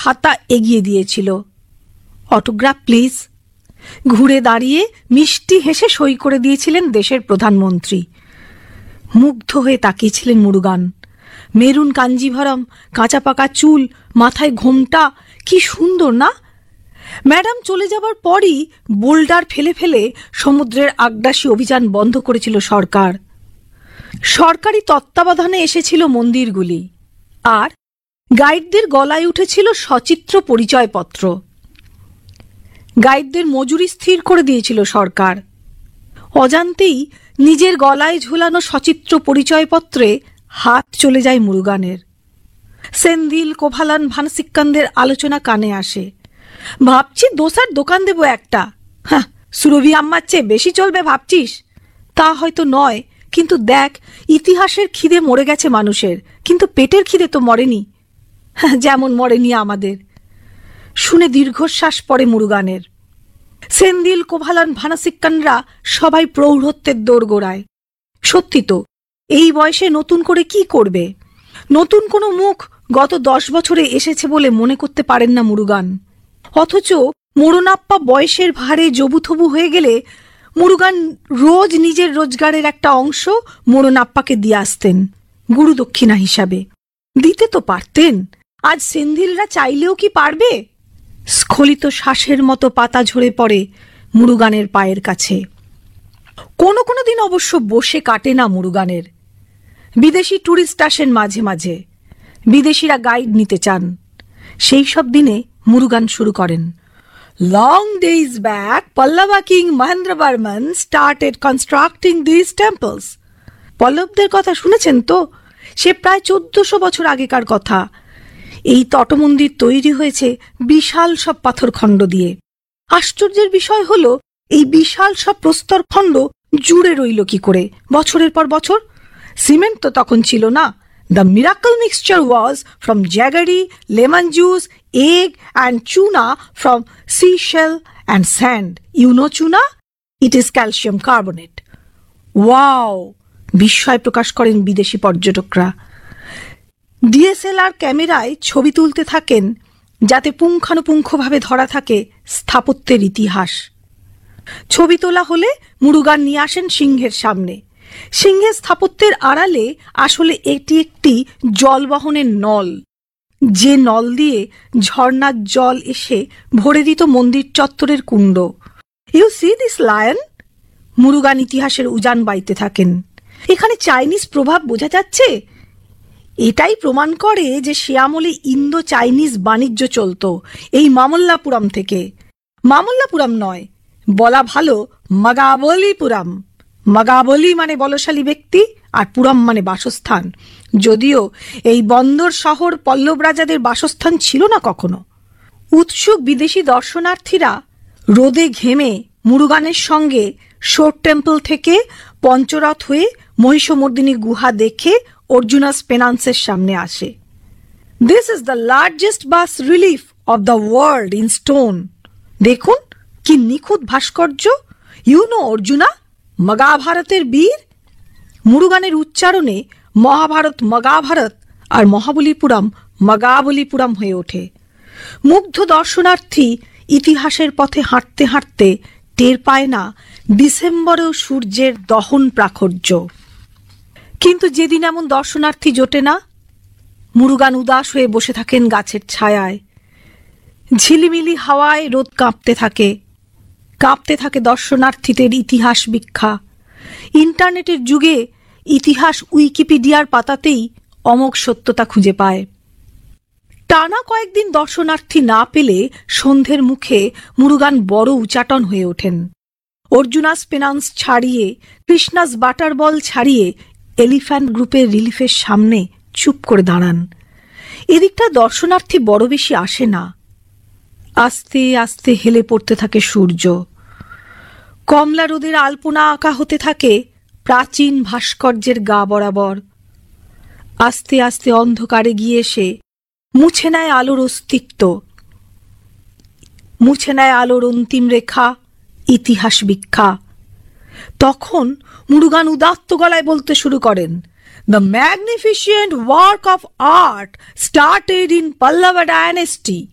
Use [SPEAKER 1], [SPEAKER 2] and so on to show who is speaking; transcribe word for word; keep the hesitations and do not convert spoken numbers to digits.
[SPEAKER 1] হাতা এগিয়ে দিয়েছিল। Autograph please. ঘুরে দাঁড়িয়ে মিষ্টি হেসে সই করে দিয়েছিলেন দেশের প্রধানমন্ত্রী। মুগ্ধ হয়ে তাকিয়েছিলেন মুরুগান। মেরুন কাঞ্জিভরম, কাঁচা পাকা চুল, মাথায় ঘোমটা, কি সুন্দর না? ম্যাডাম চলে যাবার পরই বোল্ডার ফেলে ফেলে সমুদ্রের আগ্রাসী অভিযান বন্ধ করেছিল সরকার। সরকারি তত্ত্বাবধানে এসেছিল মন্দিরগুলি, আর গাইডদের গলায় উঠেছিল সচিত্র পরিচয়পত্র। গাইডদের মজুরি স্থির করে দিয়েছিল সরকার। অজান্তেই নিজের গলায় ঝুলানো সচিত্র পরিচয়পত্রে হাত চলে যায় মুরুগানের। সেন্দিল, কোভালান, ভানসিক্কানদের আলোচনা কানে আসে। ভাবছি দোসার দোকান দেব একটা। হ্যাঁ, সুরভি আম্মার চেয়ে বেশি চলবে ভাবছিস? তা হয়তো নয়, কিন্তু দেখ, ইতিহাসের খিদে মরে গেছে মানুষের, কিন্তু পেটের খিদে তো মরেনি, যেমন মরেনি আমাদের। শুনে দীর্ঘশ্বাস পড়ে মুরুগানের। সেন্দিল, কোভালান, ভানাসিক্কানরা সবাই প্রৌঢ়ত্বের দোরগোড়ায়। সত্যি তো, এই বয়সে নতুন করে কি করবে? নতুন কোনো মুখ গত দশ বছরে এসেছে বলে মনে করতে পারেন না মুরুগান। অথচ মোড়নাপ্পা বয়সের ভারে জবুথবু হয়ে গেলে মুরুগান রোজ নিজের রোজগারের একটা অংশ মোড়নাপ্পাকে দিয়ে আসতেন গুরু দক্ষিণা হিসাবে। দিতে তো পারতেন। আজ সেন্দিলরা চাইলেও কি পারবে? স্খলিত শ্বাসের মতো পাতা ঝরে পড়ে মুরুগানের পায়ের কাছে। কোনো কোনো দিন অবশ্য বসে কাটে না মুরুগানের। বিদেশি ট্যুরিস্ট আসেন মাঝে মাঝে, বিদেশিরা গাইড নিতে চান। সেই সব দিনে মুরুগান শুরু করেন। Long days back, Pallava king Mahendravarman started constructing these temples. পল্লবদের কথা শুনেছেন তো? সে প্রায় চোদ্দশো বছর আগেকার কথা। এই তটমন্দির তৈরি হয়েছে বিশাল সব পাথরখণ্ড দিয়ে। আশ্চর্যের বিষয় হলো, এই বিশাল সব প্রস্তরখণ্ড জুড়ে রইল কি করে বছরের পর বছর? সিমেন্ট তো তখন ছিল না। The miracle mixture was from jaggery, lemon juice, egg and tuna from seashell and sand. You know tuna? It is calcium carbonate. Wow! বিস্ময় প্রকাশ করেন বিদেশি পর্যটকরা। ডিএসএলআর ক্যামেরায় ছবি তুলতে থাকেন যাতে পুঙ্খানুপুঙ্খভাবে ধরা থাকে স্থাপত্যের ইতিহাস। ছবি তোলা হলে মুরুগান নিয়ে আসেন সিংহের সামনে। সিংহের স্থাপত্যের আড়ালে আসলে এটি একটি জলবহনের নল, যে নল দিয়ে ঝর্ণার জল এসে ভরে দিত মন্দির চত্বরের কুণ্ড। You C this lion? Murugan ইতিহাসের উজান বাইতে থাকেন। এখানে চাইনিজ প্রভাব বোঝা যাচ্ছে। এটাই প্রমাণ করে যে সে আমলে ইন্দো চাইনিজ বাণিজ্য চলত এই মামল্লাপুরম থেকে। মামল্লাপুরম নয়, বলা ভালো মগাবলীপুরম। মগাবলী মানে বলশালী ব্যক্তি, আর পুরম মানে বাসস্থান। যদিও এই বন্দর শহর পল্লব রাজাদের বাসস্থান ছিল না কখনো। উৎসুক বিদেশি দর্শনার্থীরা রোদে ঘেমে মুরুগানের সঙ্গে শোর টেম্পল থেকে পঞ্চরথ হয়ে মহিষমর্দিনী গুহা দেখে অর্জুনাস পেনান্সের সামনে আসে। This is the largest bus relief of the world in stone. দেখুন কি নিখুঁত ভাস্কর্য। ইউ নো অর্জুনা, মগাভারতের বীর। মুরুগানের উচ্চারণে মহাভারত মগাভারত আর মহাবলীপুরম মগাবলীপুরম হয়ে ওঠে। মুগ্ধ দর্শনার্থী ইতিহাসের পথে হাঁটতে হাঁটতে টের পায় না ডিসেম্বরেও সূর্যের দহন প্রাখর্য। কিন্তু যেদিন এমন দর্শনার্থী জোটে না, মুরুগান উদাস হয়ে বসে থাকেন গাছের ছায়ায়। ঝিলিমিলি হাওয়ায় রোদ কাঁপতে থাকে, কাঁপতে থাকে দর্শনার্থীদের ইতিহাস বিখ্যা। ইন্টারনেটের যুগে ইতিহাস উইকিপিডিয়ার পাতাতেই অমোঘ সত্যতা খুঁজে পায়। টানা কয়েকদিন দর্শনার্থী না পেলে সন্ধ্যের মুখে মুরুগান বড় উচাটন হয়ে ওঠেন। অর্জুনাস পেনান্স ছাড়িয়ে, কৃষ্ণাস বাটার বল ছাড়িয়ে এলিফ্যান্ট গ্রুপের রিলিফের সামনে চুপ করে দাঁড়ান। এদিকটা দর্শনার্থী বড় বেশি আসে না। আস্তে আস্তে হেলে পড়তে থাকে সূর্য। কমলা রোদের আলপনা আঁকা হতে থাকে প্রাচীন ভাস্কর্যের গা বরাবর। আস্তে আস্তে অন্ধকারে গিয়ে এসে মুছে নেয় আলোর অস্তিত্ব, মুছে নেয় আলোর অন্তিম রেখা, ইতিহাস বিখ্যা। তখন মুরুগান উদাত্ত গলায় বলতে শুরু করেন, the ম্যাগনিফিসিয়েন্ট work of art started in Pallava ডায়নেস্টি